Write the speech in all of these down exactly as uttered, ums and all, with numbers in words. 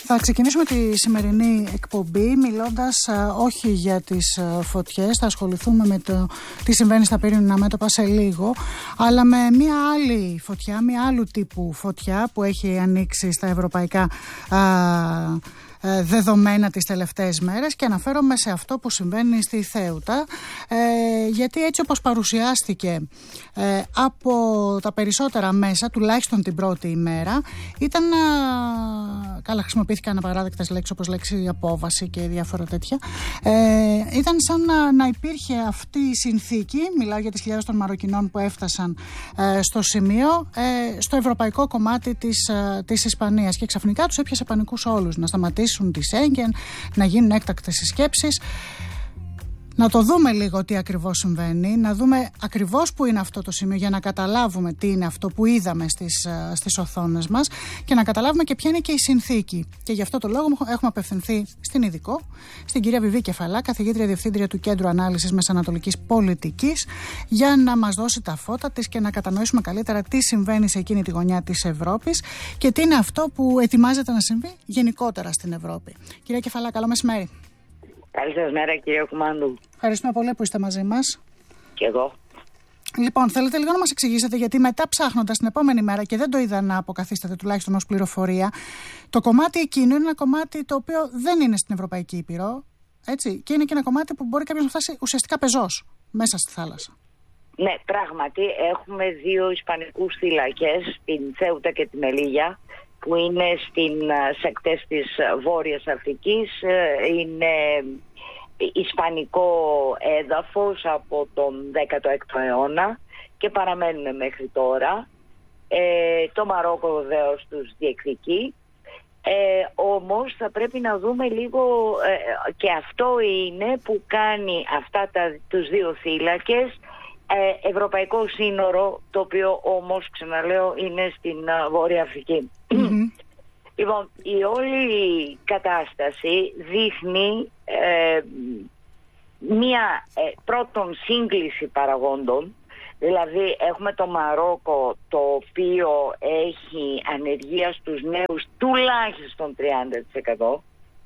Θα ξεκινήσουμε τη σημερινή εκπομπή μιλώντας α, όχι για τις α, φωτιές, θα ασχοληθούμε με το τι συμβαίνει στα πυρηνικά μέτωπα σε λίγο, αλλά με μια άλλη φωτιά, μια άλλου τύπου φωτιά που έχει ανοίξει στα ευρωπαϊκά α, δεδομένα τις τελευταίες μέρες, και αναφέρομαι σε αυτό που συμβαίνει στη Θέουτα, ε, γιατί έτσι όπως παρουσιάστηκε ε, από τα περισσότερα μέσα, τουλάχιστον την πρώτη ημέρα, ήταν, ε, καλά χρησιμοποιήθηκαν απαράδεκτες λέξεις όπως λέξη απόβαση και διάφορα τέτοια, ε, ήταν σαν να, να υπήρχε αυτή η συνθήκη, μιλάω για τις χιλιάδες των Μαροκινών που έφτασαν ε, στο σημείο, ε, στο ευρωπαϊκό κομμάτι της, ε, της Ισπανίας, και ξαφνικά τους έπιασε πανικούς όλους να σταματήσουν τη Σέγγεν, να γίνουν έκτακτες συσκέψεις. Να το δούμε λίγο τι ακριβώς συμβαίνει, να δούμε ακριβώς που είναι αυτό το σημείο για να καταλάβουμε τι είναι αυτό που είδαμε στις, στις οθόνες μας και να καταλάβουμε και ποια είναι και η συνθήκη. Και γι' αυτό το λόγο έχουμε απευθυνθεί στην ειδικό, στην κυρία Βιβί Κεφαλά, καθηγήτρια διευθύντρια του Κέντρου Ανάλυσης Μεσανατολικής Πολιτικής, για να μας δώσει τα φώτα της και να κατανοήσουμε καλύτερα τι συμβαίνει σε εκείνη τη γωνιά της Ευρώπης και τι είναι αυτό που ετοιμάζεται να συμβεί γενικότερα στην Ευρώπη. Κυρία Κεφαλά, καλό μεσημέρι. Καλή σας μέρα, κύριε Κουμάντου. Ευχαριστούμε πολύ που είστε μαζί μας. Και εγώ. Λοιπόν, θέλετε λίγο να μας εξηγήσετε, γιατί μετά ψάχνοντας την επόμενη μέρα, και δεν το είδα να αποκαθίσταται τουλάχιστον ως πληροφορία, το κομμάτι εκείνο είναι ένα κομμάτι το οποίο δεν είναι στην Ευρωπαϊκή Ήπειρο, έτσι, και είναι και ένα κομμάτι που μπορεί κάποιος να φτάσει ουσιαστικά πεζός μέσα στη θάλασσα. Ναι, πράγματι έχουμε δύο ισπανικούς θύλακες, την Θέουτα και τη Μελίγια, που είναι στην, σε ακτές της Βόρειας Αφρικής. Είναι ισπανικό έδαφος από τον δέκατο έκτο αιώνα και παραμένουν μέχρι τώρα. Ε, το Μαρόκο βεβαίως τους διεκδικεί. Ε, όμως θα πρέπει να δούμε λίγο, ε, και αυτό είναι που κάνει αυτά τα, τους δύο θύλακες ε, ευρωπαϊκό σύνορο, το οποίο όμως, ξαναλέω, είναι στην uh, Βόρεια Αφρική. Mm-hmm. Λοιπόν, η όλη κατάσταση δείχνει ε, μία ε, πρώτον σύγκληση παραγόντων. Δηλαδή έχουμε το Μαρόκο, το οποίο έχει ανεργία στους νέους τουλάχιστον τριάντα τοις εκατό.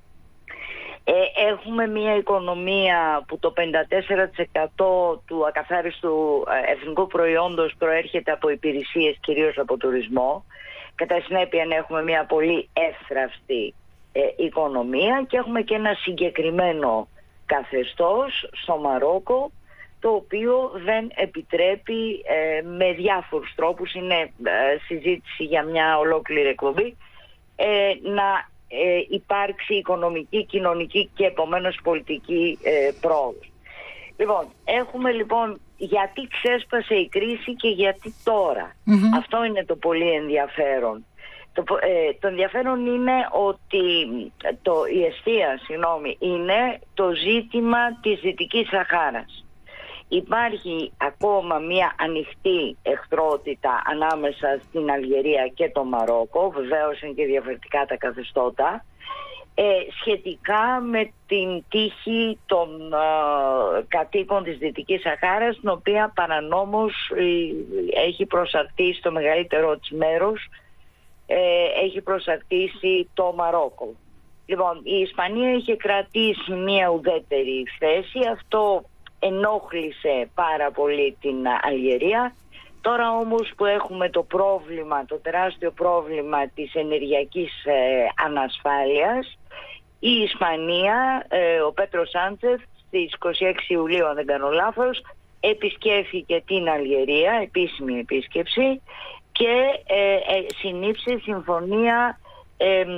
Ε, έχουμε μια οικονομία που το πενήντα τέσσερα τοις εκατό του ακαθάριστου εθνικού προϊόντος προέρχεται από υπηρεσίες, κυρίως από τουρισμό. Κατά συνέπεια έχουμε μια πολύ εύθραυστη ε, οικονομία, και έχουμε και ένα συγκεκριμένο καθεστώς στο Μαρόκο, το οποίο δεν επιτρέπει ε, με διάφορους τρόπους, είναι ε, συζήτηση για μια ολόκληρη εκπομπή, ε, να ε, υπάρξει οικονομική, κοινωνική και επομένως πολιτική ε, πρόοδος. Λοιπόν, έχουμε λοιπόν γιατί ξέσπασε η κρίση και γιατί τώρα. Mm-hmm. Αυτό είναι το πολύ ενδιαφέρον. Το, ε, το ενδιαφέρον είναι ότι το, η αιστεία, συγγνώμη, είναι το ζήτημα της Δυτικής Σαχάρας. Υπάρχει ακόμα μια ανοιχτή εχθρότητα ανάμεσα στην Αλγερία και το Μαρόκο, βεβαίως είναι και διαφορετικά τα καθεστώτα, ε, σχετικά με την τύχη των ε, κατοίκων της Δυτικής Σαχάρας, την οποία παρανόμως ε, έχει προσαρτήσει το μεγαλύτερο της μέρος, ε, έχει προσαρτήσει το Μαρόκο. Λοιπόν, η Ισπανία είχε κρατήσει μια ουδέτερη θέση, αυτό ενόχλησε πάρα πολύ την Αλγερία. Τώρα όμως που έχουμε το πρόβλημα, το τεράστιο πρόβλημα της ενεργειακής ε, ανασφάλειας, η Ισπανία, ε, ο Πέτρο Σάντσεφ στις είκοσι έξι Ιουλίου, αν δεν κάνω λάθος, επισκέφθηκε την Αλγερία, επίσημη επίσκεψη, και ε, ε, συνήψε συμφωνία, ε, ε,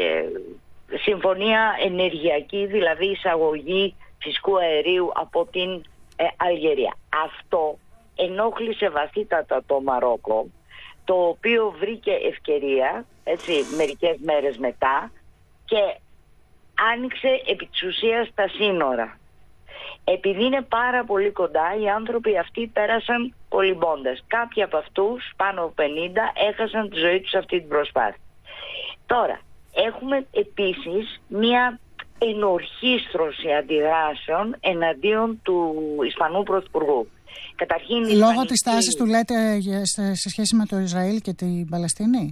συμφωνία ενεργειακή, δηλαδή εισαγωγή φυσικού αερίου από την ε, Αλγερία. Αυτό ενόχλησε βαθύτατα το Μαρόκο, το οποίο βρήκε ευκαιρία, έτσι, μερικές μέρες μετά, και άνοιξε επί της ουσίας τα σύνορα. Επειδή είναι πάρα πολύ κοντά, οι άνθρωποι αυτοί πέρασαν κολυμπώντας. Κάποιοι από αυτούς, πάνω από πενήντα, έχασαν τη ζωή τους σε αυτή την προσπάθεια. Τώρα, έχουμε επίσης μια ενορχίστρωση αντιδράσεων εναντίον του Ισπανού Πρωθυπουργού. Καταρχήν, λόγω της τάσης του, λέτε, σε σχέση με το Ισραήλ και την Παλαιστίνη.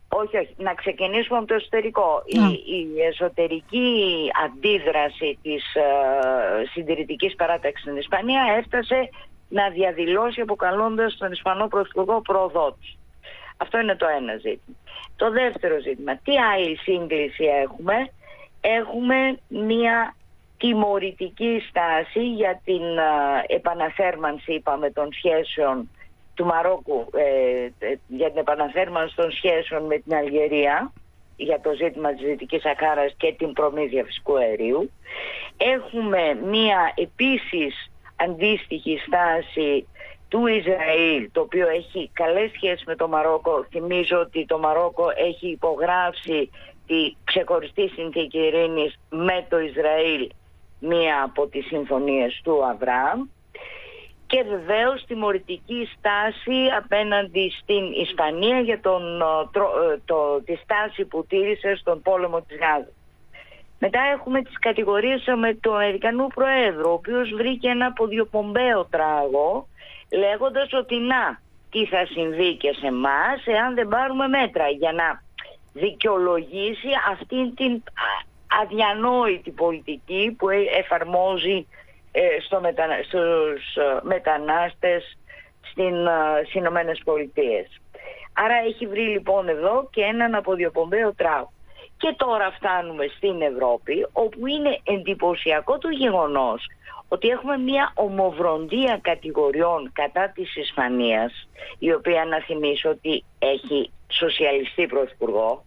Όχι, όχι. Να ξεκινήσουμε από το εσωτερικό. Η, η εσωτερική αντίδραση της uh, συντηρητικής παράταξης στην Ισπανία έφτασε να διαδηλώσει αποκαλώντας τον Ισπανό Πρωθυπουργό προδότη. Αυτό είναι το ένα ζήτημα. Το δεύτερο ζήτημα, τι άλλη σύγκληση έχουμε? Έχουμε μία τιμωρητική στάση για την uh, επαναθέρμανση, είπαμε, των σχέσεων του Μαρόκου, ε, για την επαναθέρμανση των σχέσεων με την Αλγερία, για το ζήτημα της Δυτικής Σαχάρας και την προμήθεια φυσικού αερίου. Έχουμε μία επίσης αντίστοιχη στάση του Ισραήλ, το οποίο έχει καλές σχέσεις με το Μαρόκο. Θυμίζω ότι το Μαρόκο έχει υπογράψει τη ξεχωριστή συνθήκη ειρήνης με το Ισραήλ, μία από τις συμφωνίες του Αβραάμ. Και βεβαίως τιμωρητική στάση απέναντι στην Ισπανία για τον, το, το, τη στάση που τήρησε στον πόλεμο της Γάζας. Μετά έχουμε τις κατηγορίες με του Αμερικανού Προέδρου, ο οποίος βρήκε ένα αποδιοπομπαίο τράγο, λέγοντας ότι να, τι θα συμβεί και σε εμάς εάν δεν πάρουμε μέτρα, για να δικαιολογήσει αυτήν την αδιανόητη πολιτική που εφαρμόζει στο μετα... στους μετανάστες στην... στις Ηνωμένες Πολιτείες. Άρα έχει βρει λοιπόν εδώ και έναν αποδιοπομπαίο τράγο. Και τώρα φτάνουμε στην Ευρώπη, όπου είναι εντυπωσιακό το γεγονός ότι έχουμε μια ομοβροντία κατηγοριών κατά της Ισπανίας, η οποία, να θυμίσω, ότι έχει σοσιαλιστή πρωθυπουργό,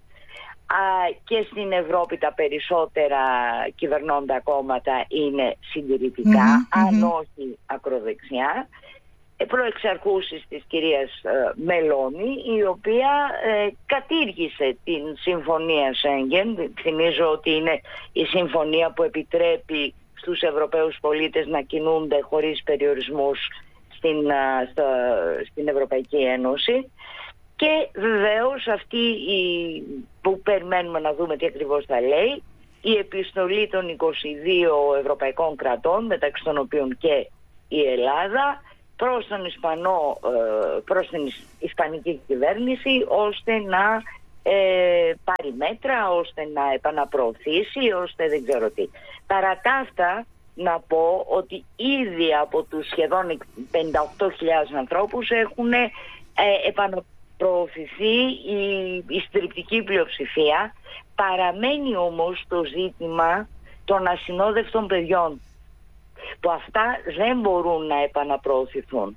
και στην Ευρώπη τα περισσότερα κυβερνώντα κόμματα είναι συντηρητικά, mm-hmm, αν mm-hmm. όχι ακροδεξιά, προεξαρχούσης της κυρίας ε, Μελώνη, η οποία ε, κατήργησε την συμφωνία Σέγγεν. Θυμίζω ότι είναι η συμφωνία που επιτρέπει στους Ευρωπαίους πολίτες να κινούνται χωρίς περιορισμούς στην, α, στο, στην Ευρωπαϊκή Ένωση. Και βεβαίως αυτή η, που περιμένουμε να δούμε τι ακριβώς θα λέει, η επιστολή των είκοσι δύο ευρωπαϊκών κρατών, μεταξύ των οποίων και η Ελλάδα, προς τον Ισπανό, προς την Ισπανική κυβέρνηση, ώστε να ε, πάρει μέτρα, ώστε να επαναπροωθήσει, ώστε δεν ξέρω τι. Παρά τα αυτά, να πω ότι ήδη από τους σχεδόν πενήντα οκτώ χιλιάδες ανθρώπους έχουν ε, επαναπροωθήσει προωθηθεί η, η συντριπτική πλειοψηφία. Παραμένει όμως το ζήτημα των ασυνόδευτων παιδιών, που αυτά δεν μπορούν να επαναπροωθηθούν.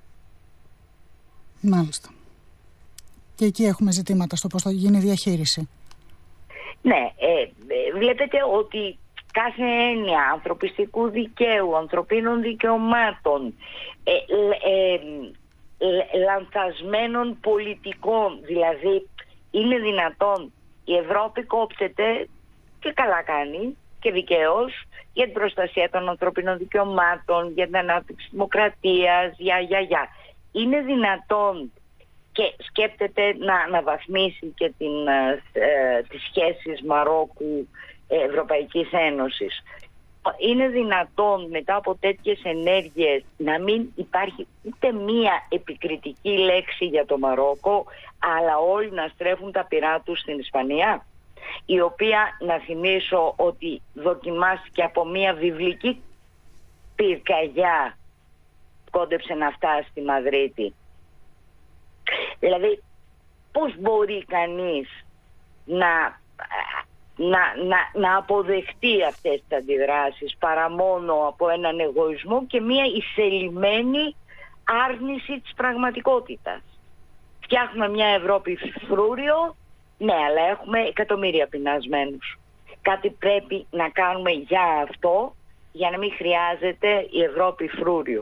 Μάλιστα. Και εκεί έχουμε ζητήματα στο πώς θα γίνει η διαχείριση. Ναι, ε, ε, βλέπετε ότι κάθε έννοια ανθρωπιστικού δικαίου, ανθρωπίνων δικαιωμάτων, ε, ε, ε, λανθασμένων πολιτικών, δηλαδή είναι δυνατόν η Ευρώπη κόψεται, και καλά κάνει και δικαίως, για την προστασία των ανθρωπίνων δικαιωμάτων, για την ανάπτυξη δημοκρατίας, για, για, για. Είναι δυνατόν και σκέπτεται να αναβαθμίσει και την, ε, τις σχέσεις Μαρόκου Ευρωπαϊκής Ένωσης. Είναι δυνατόν μετά από τέτοιες ενέργειες να μην υπάρχει ούτε μία επικριτική λέξη για το Μαρόκο, αλλά όλοι να στρέφουν τα πυρά τους στην Ισπανία, η οποία, να θυμίσω, ότι δοκιμάστηκε από μία βιβλική πυρκαγιά, κόντεψε να φτάσει στη Μαδρίτη. Δηλαδή, πώς μπορεί κανείς να... Να, να, να αποδεχτεί αυτές τις αντιδράσεις παρά μόνο από έναν εγωισμό και μια εισελειμμένη άρνηση της πραγματικότητας. Φτιάχνουμε μια Ευρώπη φρούριο, ναι, αλλά έχουμε εκατομμύρια πεινασμένους. Κάτι πρέπει να κάνουμε για αυτό, για να μην χρειάζεται η Ευρώπη φρούριο.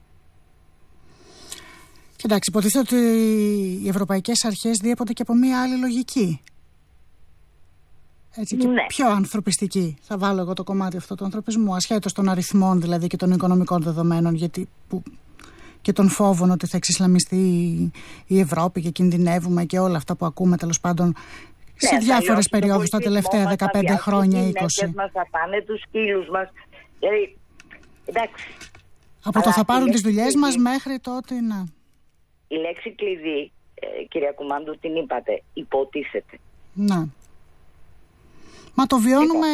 Κοιτάξτε, υποτίθεται ότι οι ευρωπαϊκές αρχές διέπονται και από μια άλλη λογική. Έτσι, και ναι. Πιο ανθρωπιστική, θα βάλω εγώ το κομμάτι αυτό του ανθρωπισμού, ασχέτως των αριθμών δηλαδή και των οικονομικών δεδομένων, γιατί που, και των φόβων ότι θα εξισλαμιστεί η Ευρώπη και κινδυνεύουμε και όλα αυτά που ακούμε τέλος πάντων, ναι, σε διάφορες περιόδους τα τελευταία δεκαπέντε χρόνια, είκοσι. Μας θα πάνε τους σκύλους μας. Δηλαδή, εντάξει. Από το θα πάρουν τις δουλειές μας μέχρι το ότι να... Η λέξη κλειδί ε, κυρία Κουμάντου, την είπατε, υποτίθεται. Ναι. Μα το βιώνουμε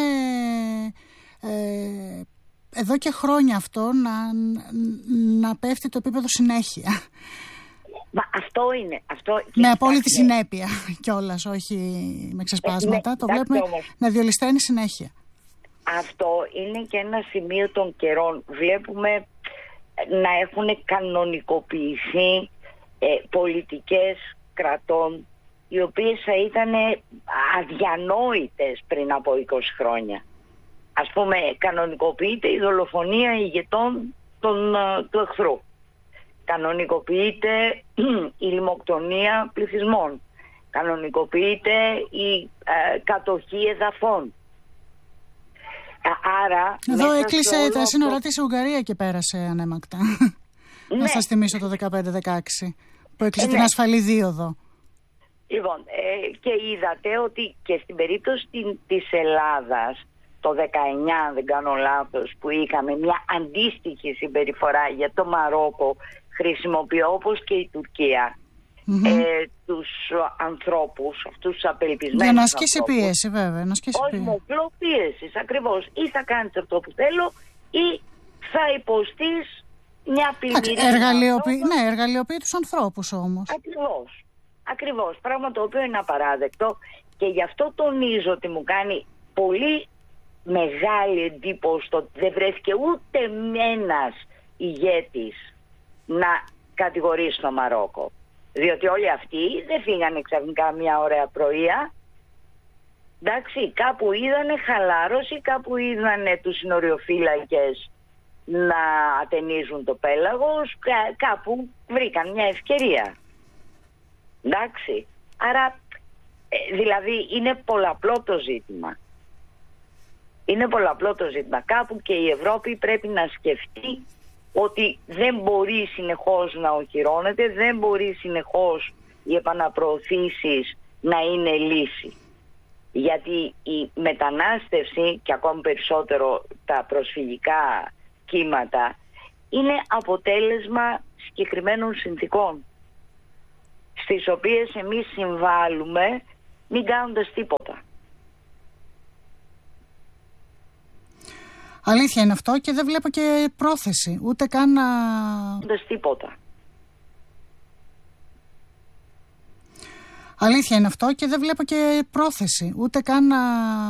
ε, εδώ και χρόνια αυτό, να, να πέφτει το επίπεδο συνέχεια. Μα αυτό είναι. Αυτό, με απόλυτη συνέπεια κιόλας, όχι με ξεσπάσματα. Ε, ναι, το βλέπουμε όμως να διολυσθένει συνέχεια. Αυτό είναι και ένα σημείο των καιρών. Βλέπουμε να έχουν κανονικοποιηθεί ε, πολιτικές κρατών, οι οποίες θα ήταν αδιανόητες πριν από είκοσι χρόνια. Ας πούμε, κανονικοποιείται η δολοφονία ηγετών των, του εχθρού. Κανονικοποιείται η λιμοκτονία πληθυσμών. Κανονικοποιείται η ε, κατοχή εδαφών. Άρα, εδώ έκλεισε τα αυτό... σύνορα της Ουγγαρία και πέρασε ανέμακτα. Ναι. Να σας θυμίσω το δεκαπέντε δεκαέξι που έκλεισε ε, την ναι. ασφαλή δίωδο. Λοιπόν, ε, και είδατε ότι και στην περίπτωση της Ελλάδας το δεκαεννιά, αν δεν κάνω λάθος, που είχαμε μια αντίστοιχη συμπεριφορά για το Μαρόκο, χρησιμοποιεί όπως και η Τουρκία mm-hmm. ε, τους ανθρώπους, αυτούς τους απελπισμένους για να ασκήσει ανθρώπους. Πίεση, βέβαια. Να ασκήσει όχι μοχλό πίεσης, ακριβώς. Ή θα κάνεις αυτό που θέλω ή θα υποστείς μια πλημμυρία. Εργαλειοποιεί, ναι, εργαλειοποιεί τους ανθρώπους όμως. Ακριβώς. Ακριβώς. Πράγμα το οποίο είναι απαράδεκτο και γι' αυτό τονίζω ότι μου κάνει πολύ μεγάλη εντύπωση το ότι δεν βρέθηκε ούτε ένας ηγέτης να κατηγορήσει το Μαρόκο. Διότι όλοι αυτοί δεν φύγανε ξαφνικά μια ωραία πρωία. Εντάξει, κάπου είδανε χαλάρωση, κάπου είδανε τους συνοριοφύλακες να ατενίζουν το πέλαγος, κάπου βρήκαν μια ευκαιρία. Εντάξει, άρα ε, δηλαδή είναι πολλαπλό το ζήτημα. Είναι πολλαπλό το ζήτημα. Κάπου και η Ευρώπη πρέπει να σκεφτεί ότι δεν μπορεί συνεχώς να οχυρώνεται, δεν μπορεί συνεχώς οι επαναπροωθήσεις να είναι λύση. Γιατί η μετανάστευση και ακόμη περισσότερο τα προσφυγικά κύματα είναι αποτέλεσμα συγκεκριμένων συνθήκων, στις οποίες εμείς συμβάλλουμε μην κάνοντας τίποτα. Αλήθεια είναι αυτό και δεν βλέπω και πρόθεση, ούτε καν να... κάνοντας τίποτα. Αλήθεια είναι αυτό και δεν βλέπω και πρόθεση, ούτε καν να...